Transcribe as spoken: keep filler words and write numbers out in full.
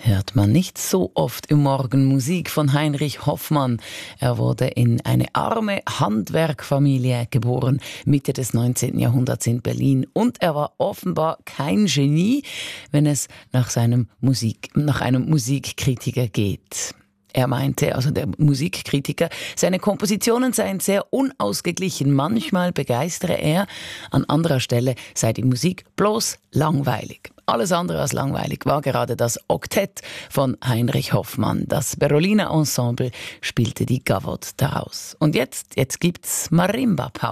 hört man nicht so oft im Morgen Musik von Heinrich Hoffmann. Er wurde in eine arme Handwerkfamilie geboren, Mitte des neunzehnten Jahrhunderts in Berlin. Und er war offenbar kein Genie, wenn es nach seinem Musik, nach einem Musikkritiker geht. Er meinte, also der Musikkritiker, seine Kompositionen seien sehr unausgeglichen. Manchmal begeistere er, an anderer Stelle sei die Musik bloß langweilig. Alles andere als langweilig war gerade das Oktett von Heinrich Hoffmann. Das Berolina Ensemble spielte die Gavotte daraus. Und jetzt, jetzt gibt's Marimba Power.